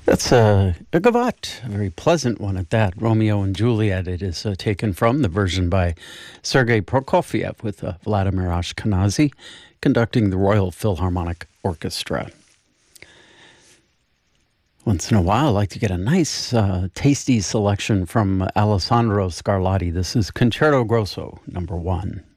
That's a gavotte, a very pleasant one at that. Romeo and Juliet. It is taken from the version by Sergei Prokofiev with Vladimir Ashkenazy conducting the Royal Philharmonic Orchestra. Once in a while, I like to get a nice, tasty selection from Alessandro Scarlatti. This is Concerto Grosso, number 1.